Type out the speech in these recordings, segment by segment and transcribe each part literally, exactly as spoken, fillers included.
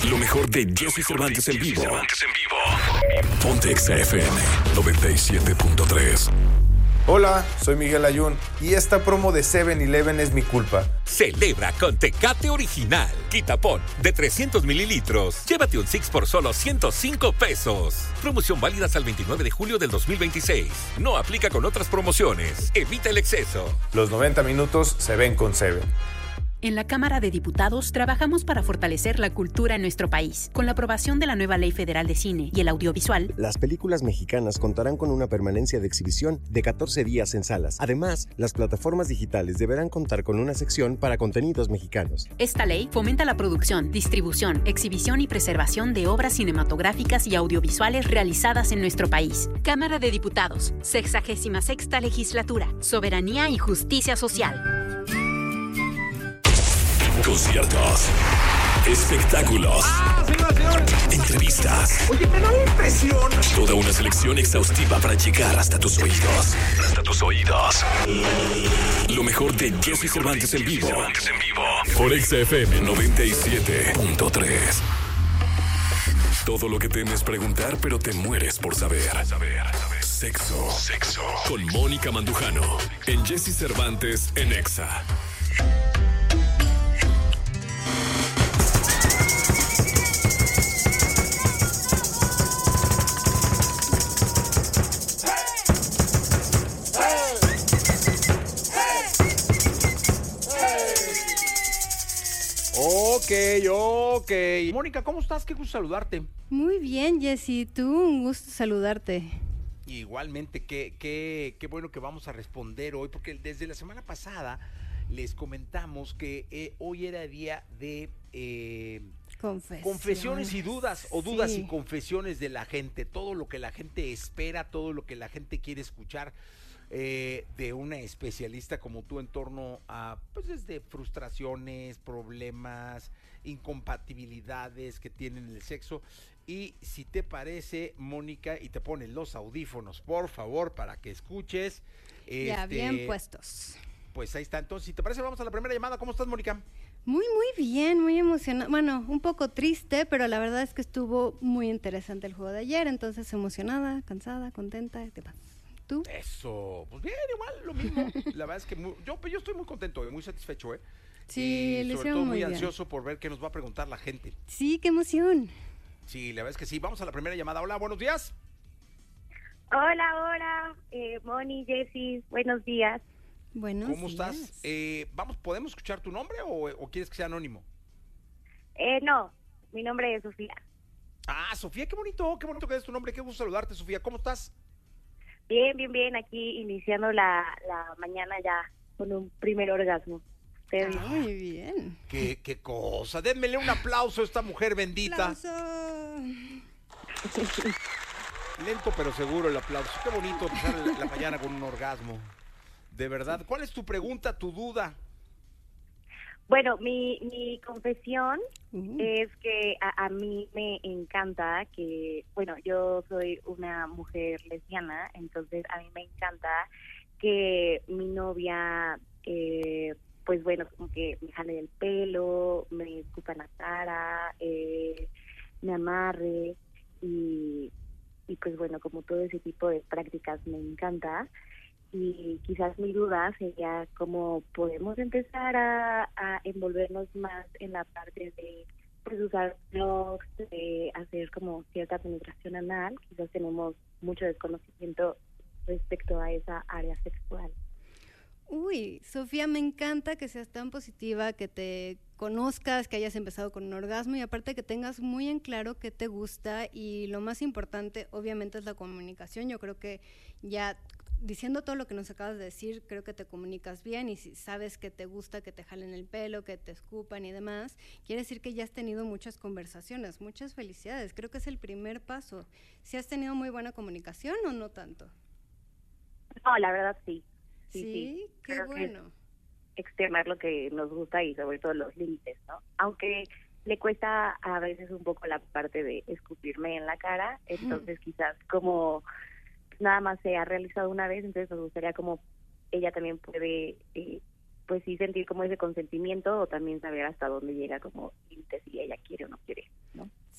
Lo mejor de Jesse Cervantes en vivo. Cervantes en vivo. Ponte Exa F M noventa y siete punto tres. Hola, soy Miguel Ayun y esta promo de seven eleven es mi culpa. Celebra con Tecate Original. Quitapón de trescientos mililitros. Llévate un six por solo ciento cinco pesos. Promoción válida hasta el veintinueve de julio del dos mil veintiséis. No aplica con otras promociones. Evita el exceso. Los noventa minutos se ven con Seven. En la Cámara de Diputados trabajamos para fortalecer la cultura en nuestro país. Con la aprobación de la nueva Ley Federal de Cine y el Audiovisual, las películas mexicanas contarán con una permanencia de exhibición de catorce días en salas. Además, las plataformas digitales deberán contar con una sección para contenidos mexicanos. Esta ley fomenta la producción, distribución, exhibición y preservación de obras cinematográficas y audiovisuales realizadas en nuestro país. Cámara de Diputados, sexagésima sexta Legislatura, Soberanía y Justicia Social. Conciertos, espectáculos, ah, señor, señor. Entrevistas. Oye, me da la impresión. Toda una selección exhaustiva para llegar hasta tus oídos. Hasta tus oídos. Lo mejor de Jesse Cervantes en vivo. Cervantes en vivo. Por Exa F M noventa y siete punto tres. Todo lo que temes preguntar, pero te mueres por saber. Sexo. Sexo. Con Mónica Mandujano. En Jesse Cervantes en Exa. Ok, ok. Mónica, ¿cómo estás? Qué gusto saludarte. Muy bien, Jessy. Tú, un gusto saludarte. Igualmente, qué, qué, qué bueno que vamos a responder hoy, porque desde la semana pasada les comentamos que eh, hoy era día de eh, confesiones. confesiones y dudas, o dudas sí. y confesiones de la gente, todo lo que la gente espera, todo lo que la gente quiere escuchar. Eh, de una especialista como tú en torno a, pues, desde frustraciones, problemas, incompatibilidades que tienen el sexo. Y si te parece, Mónica, y te pones los audífonos, por favor, para que escuches. Ya, este, bien puestos. Pues ahí está. Entonces, si te parece, vamos a la primera llamada. ¿Cómo estás, Mónica? Muy, muy bien, muy emocionada. Bueno, un poco triste, pero la verdad es que estuvo muy interesante el juego de ayer. Entonces, emocionada, cansada, contenta. ¿Qué pasa? ¿Tú? Eso, pues bien, igual, lo mismo. La verdad es que muy, yo, yo estoy muy contento, muy satisfecho, ¿eh? Sí, y le sobre hicieron todo muy muy bien. ansioso por ver qué nos va a preguntar la gente. Sí, qué emoción. Sí, la verdad es que sí. Vamos a la primera llamada. Hola, buenos días. Hola, hola, eh, Moni, Jessy, buenos días. Buenos ¿Cómo días. estás? Eh, vamos, ¿podemos escuchar tu nombre o, o quieres que sea anónimo? Eh, no, mi nombre es Sofía. Ah, Sofía, qué bonito, qué bonito que es tu nombre. Qué gusto saludarte, Sofía. ¿Cómo estás? Bien, bien, bien, aquí iniciando la, la mañana ya con un primer orgasmo. Ah, muy bien. Qué, qué cosa. Denmele un aplauso a esta mujer bendita. ¡Aplauso! Lento pero seguro el aplauso. Qué bonito empezar la, la mañana con un orgasmo. De verdad. ¿Cuál es tu pregunta, tu duda? Bueno, mi, mi confesión Uh. es que a, a mí me encanta que, bueno, yo soy una mujer lesbiana, entonces a mí me encanta que mi novia, eh, pues bueno, como que me jale el pelo, me escupa en la cara, eh, me amarre y, y pues bueno, como todo ese tipo de prácticas me encanta. Y quizás mi duda sería cómo podemos empezar a, a envolvernos más en la parte de pues usar blogs, de hacer como cierta penetración anal. Quizás tenemos mucho desconocimiento respecto a esa área sexual. Uy, Sofía, me encanta que seas tan positiva, que te conozcas, que hayas empezado con un orgasmo y aparte que tengas muy en claro qué te gusta y lo más importante obviamente es la comunicación. Yo creo que ya diciendo todo lo que nos acabas de decir, creo que te comunicas bien y si sabes que te gusta que te jalen el pelo, que te escupan y demás, quiere decir que ya has tenido muchas conversaciones. Muchas felicidades, creo que es el primer paso. ¿Si has tenido muy buena comunicación o no tanto? No, la verdad sí. Sí, sí, sí. qué Creo bueno. Que externar lo que nos gusta y sobre todo los límites, ¿no? Aunque le cuesta a veces un poco la parte de escupirme en la cara, entonces mm. quizás como nada más se ha realizado una vez, entonces nos gustaría como ella también puede, eh, pues sí sentir como ese consentimiento o también saber hasta dónde llega como límites si ella quiere o no quiere, ¿no?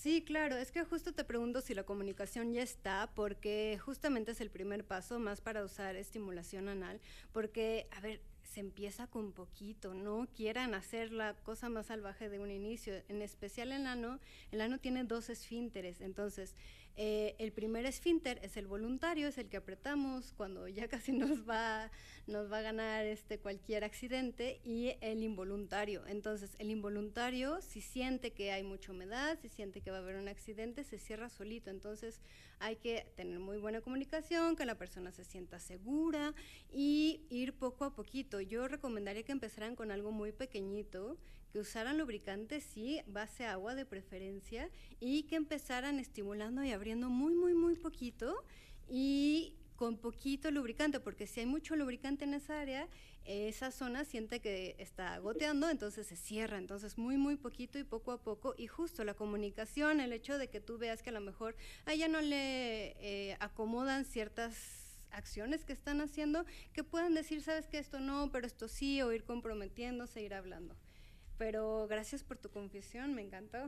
Sí, claro, es que justo te pregunto si la comunicación ya está, porque justamente es el primer paso más para usar estimulación anal, porque, a ver, se empieza con poquito, no quieran hacer la cosa más salvaje de un inicio, en especial el ano, el ano tiene dos esfínteres, entonces eh, el primer esfínter es el voluntario, es el que apretamos cuando ya casi nos va, nos va a ganar este cualquier accidente, y el involuntario. Entonces el involuntario, si siente que hay mucha humedad, si siente que va a haber un accidente, se cierra solito, entonces hay que tener muy buena comunicación, que la persona se sienta segura y ir poco a poquito. Yo recomendaría que empezaran con algo muy pequeñito, que usaran lubricante, sí, base agua de preferencia, y que empezaran estimulando y abriendo muy, muy, muy poquito y con poquito lubricante, porque si hay mucho lubricante en esa área, esa zona siente que está goteando, entonces se cierra, entonces muy, muy poquito y poco a poco, y justo la comunicación, el hecho de que tú veas que a lo mejor a ella no le eh, acomodan ciertas acciones que están haciendo, que puedan decir, sabes que esto no, pero esto sí, o ir comprometiéndose, ir hablando. Pero gracias por tu confesión, me encantó.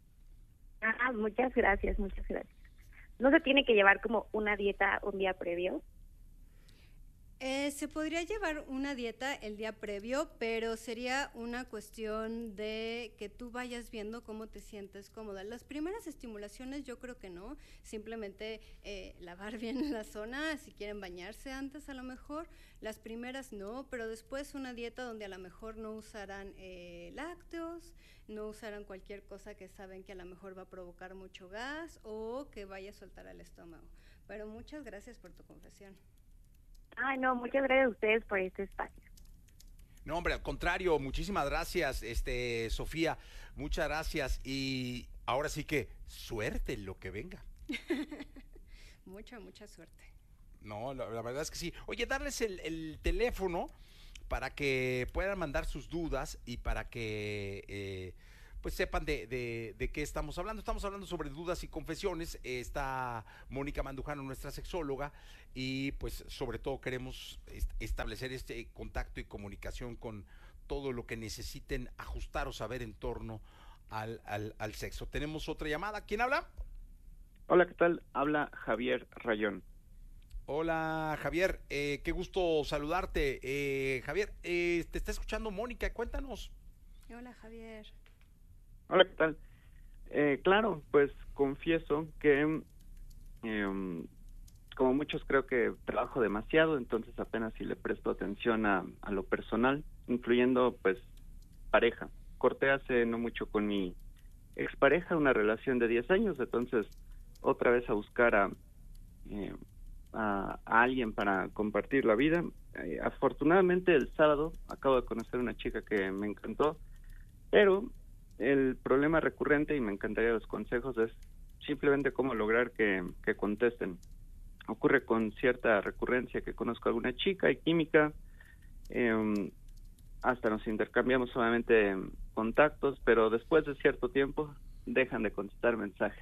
Ah, muchas gracias, muchas gracias. ¿No se tiene que llevar como una dieta un día previo? Eh, se podría llevar una dieta el día previo, pero sería una cuestión de que tú vayas viendo cómo te sientes cómoda. Las primeras estimulaciones yo creo que no, simplemente eh, lavar bien la zona, si quieren bañarse antes a lo mejor, las primeras no, pero después una dieta donde a lo mejor no usarán eh, lácteos, no usarán cualquier cosa que saben que a lo mejor va a provocar mucho gas o que vaya a soltar al estómago. Pero muchas gracias por tu confesión. Ay, no, muchas gracias a ustedes por este espacio. No, hombre, al contrario, muchísimas gracias, este, Sofía, muchas gracias, y ahora sí que suerte en lo que venga. Mucha, mucha suerte. No, la, la verdad es que sí. Oye, darles el, el teléfono para que puedan mandar sus dudas y para que eh, pues sepan de, de, de qué estamos hablando. Estamos hablando sobre dudas y confesiones. Eh, está Mónica Mandujano, nuestra sexóloga, y pues sobre todo queremos est- establecer este contacto y comunicación con todo lo que necesiten ajustar o saber en torno al, al, al sexo. Tenemos otra llamada. ¿Quién habla? Hola, ¿qué tal? Habla Javier Rayón. Hola, Javier, eh, qué gusto saludarte. Eh, Javier, eh, te está escuchando Mónica, cuéntanos. Hola, Javier. Hola, ¿qué tal? Eh, claro, pues confieso que, eh, como muchos, creo que trabajo demasiado, entonces apenas si le presto atención a, a lo personal, incluyendo, pues, pareja. Corté hace no mucho con mi expareja, una relación de diez años, entonces otra vez a buscar a... Eh, A, a alguien para compartir la vida. Eh, afortunadamente el sábado acabo de conocer una chica que me encantó, pero el problema recurrente, y me encantaría los consejos, es simplemente cómo lograr que, que contesten. Ocurre con cierta recurrencia que conozco a alguna chica, hay química, eh, hasta nos intercambiamos solamente contactos, pero después de cierto tiempo dejan de contestar mensajes.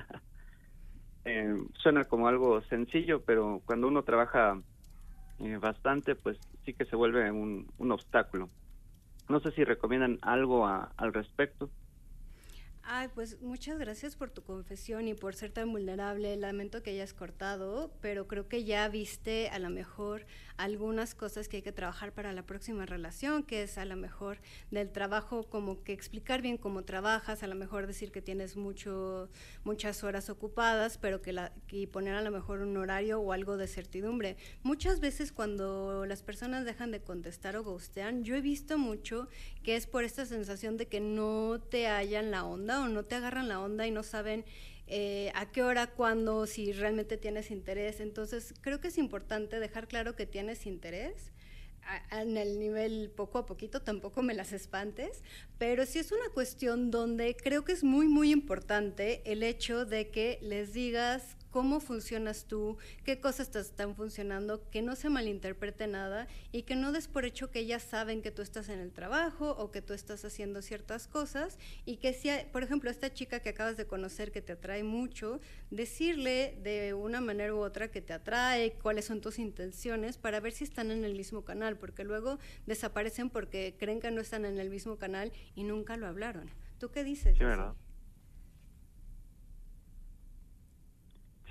Eh, suena como algo sencillo, pero cuando uno trabaja eh, bastante, pues sí que se vuelve un, un obstáculo. No sé si recomiendan algo a, al respecto. Ay, pues muchas gracias por tu confesión y por ser tan vulnerable. Lamento que hayas cortado, pero creo que ya viste a lo mejor algunas cosas que hay que trabajar para la próxima relación, que es a lo mejor del trabajo, como que explicar bien cómo trabajas, a lo mejor decir que tienes mucho, muchas horas ocupadas, pero que la, y poner a lo mejor un horario o algo de certidumbre. Muchas veces cuando las personas dejan de contestar o ghostean, yo he visto mucho que es por esta sensación de que no te hallan la onda o no te agarran la onda y no saben eh, a qué hora, cuándo, si realmente tienes interés. Entonces creo que es importante dejar claro que tienes interés a, en el nivel poco a poquito, tampoco me las espantes, pero sí es una cuestión donde creo que es muy muy importante el hecho de que les digas cómo funcionas tú, qué cosas te están funcionando, que no se malinterprete nada y que no des por hecho que ellas saben que tú estás en el trabajo o que tú estás haciendo ciertas cosas, y que si, por ejemplo, esta chica que acabas de conocer que te atrae mucho, decirle de una manera u otra que te atrae, cuáles son tus intenciones, para ver si están en el mismo canal, porque luego desaparecen porque creen que no están en el mismo canal y nunca lo hablaron. ¿Tú qué dices? Sí, ¿verdad?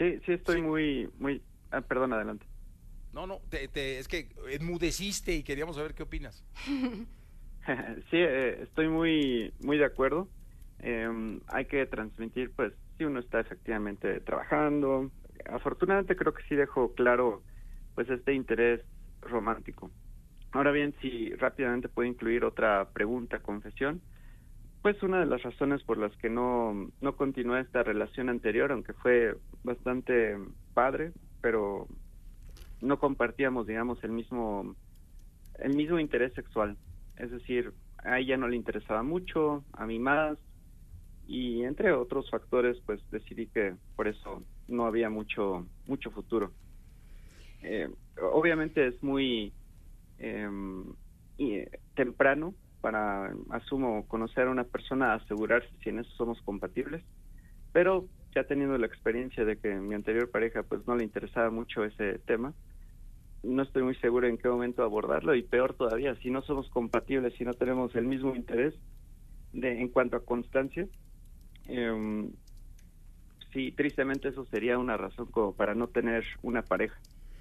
Sí, sí estoy Sí. muy, muy... Ah, perdón, adelante. No, no, te, te, es que enmudeciste y queríamos saber qué opinas. Sí, eh, estoy muy, muy de acuerdo. Eh, hay que transmitir, pues, si uno está efectivamente trabajando. Afortunadamente creo que sí dejó claro, pues, este interés romántico. Ahora bien, si rápidamente puedo incluir otra pregunta, confesión, pues una de las razones por las que no, no continué esta relación anterior, aunque fue bastante padre, pero no compartíamos, digamos, el mismo, el mismo interés sexual. Es decir, a ella no le interesaba mucho, a mí más, y entre otros factores, pues decidí que por eso no había mucho, mucho futuro. Eh, obviamente es muy eh, y, temprano para, asumo, conocer a una persona, asegurarse si en eso somos compatibles, pero ya teniendo la experiencia de que mi anterior pareja pues no le interesaba mucho ese tema, no estoy muy seguro en qué momento abordarlo, y peor todavía, si no somos compatibles, si no tenemos el mismo interés de, en cuanto a constancia, eh, sí, tristemente eso sería una razón como para no tener una pareja.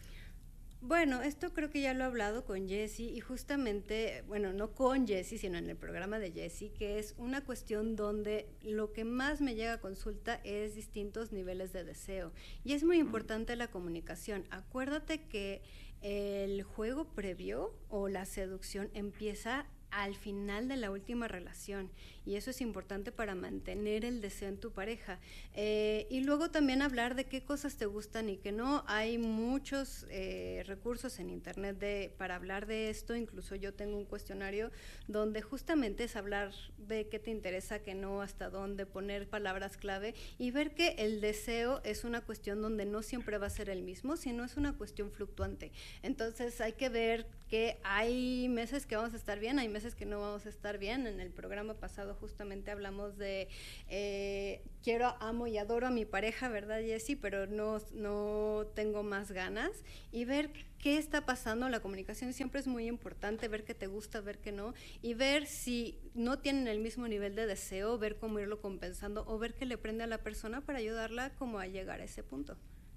Bueno, esto creo que ya lo he hablado con Jessy y justamente, bueno, no con Jessy, sino en el programa de Jessy, que es una cuestión donde lo que más me llega a consulta es distintos niveles de deseo. Y es muy importante la comunicación. Acuérdate que el juego previo o la seducción empieza al final de la última relación, y eso es importante para mantener el deseo en tu pareja. Eh, y luego también hablar de qué cosas te gustan y qué no. Hay muchos eh, recursos en internet de, para hablar de esto, incluso yo tengo un cuestionario donde justamente es hablar de qué te interesa, qué no, hasta dónde, poner palabras clave y ver que el deseo es una cuestión donde no siempre va a ser el mismo, sino es una cuestión fluctuante. Entonces hay que ver que hay meses que vamos a estar bien, hay meses que no vamos a estar bien. En el programa pasado justamente hablamos de eh, quiero, amo y adoro a mi pareja, ¿verdad, Jessy? Pero no, no tengo más ganas, y ver qué está pasando. La comunicación siempre es muy importante, ver qué te gusta, ver qué no, y ver si no tienen el mismo nivel de deseo, ver cómo irlo compensando o ver qué le prende a la persona para ayudarla como a llegar a ese punto.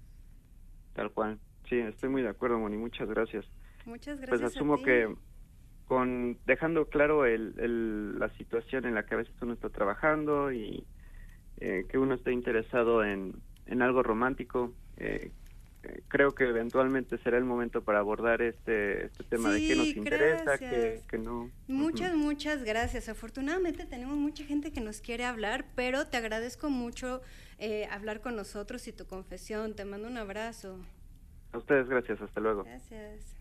Tal cual, sí, estoy muy de acuerdo, Moni, muchas gracias. Muchas gracias. Pues asumo a ti. que con dejando claro el, el, la situación en la que a veces uno está trabajando y eh, que uno está interesado en, en algo romántico, eh, eh, creo que eventualmente será el momento para abordar este, este tema Sí, de qué nos interesa, gracias. qué, qué no. Muchas, Uh-huh. muchas gracias. Afortunadamente tenemos mucha gente que nos quiere hablar, pero te agradezco mucho eh, hablar con nosotros y tu confesión. Te mando un abrazo. A ustedes, gracias, hasta luego. Gracias.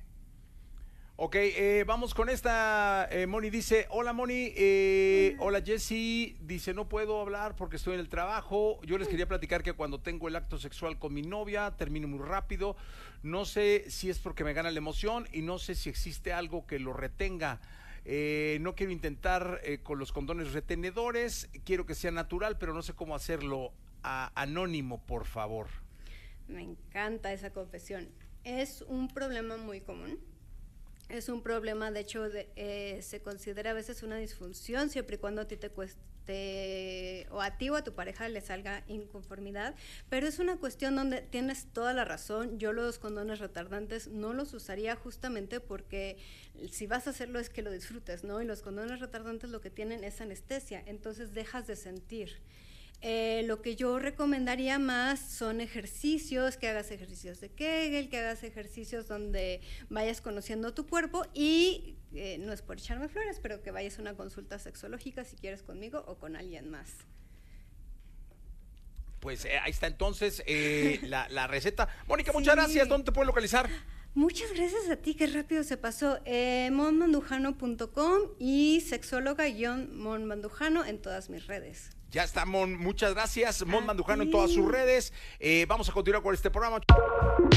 Ok, eh, vamos con esta. eh, Moni dice, hola Moni, eh, hola Jessy, dice, no puedo hablar porque estoy en el trabajo. Yo les quería platicar que cuando tengo el acto sexual con mi novia, termino muy rápido. No sé si es porque me gana la emoción y no sé si existe algo que lo retenga. Eh, no quiero intentar eh, con los condones retenedores, quiero que sea natural, pero no sé cómo hacerlo. A, anónimo, por favor. Me encanta esa confesión. Es un problema muy común. Es un problema, de hecho, de, eh, se considera a veces una disfunción, siempre y cuando a ti te cueste, o a ti o a tu pareja le salga inconformidad, pero es una cuestión donde tienes toda la razón. Yo los condones retardantes no los usaría justamente porque si vas a hacerlo es que lo disfrutes, ¿no? Y los condones retardantes lo que tienen es anestesia, entonces dejas de sentir. Eh, lo que yo recomendaría más son ejercicios, que hagas ejercicios de Kegel, que hagas ejercicios donde vayas conociendo tu cuerpo y, eh, no es por echarme flores, pero que vayas a una consulta sexológica si quieres conmigo o con alguien más. Pues eh, ahí está entonces eh, la, la receta. Mónica, Sí. muchas gracias. ¿Dónde te pueden localizar? Muchas gracias a ti, qué rápido se pasó. Eh, mon mandujano punto com y sexóloga-mon mandujano en todas mis redes. Ya está, Mon. Muchas gracias. Mon A Mandujano en ti. todas sus redes. Eh, vamos a continuar con este programa.